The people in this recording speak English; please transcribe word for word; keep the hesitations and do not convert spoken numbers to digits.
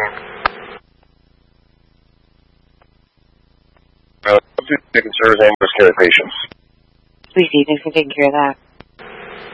Uh, taking service ambulance care patients. Please, thanks for taking care of that.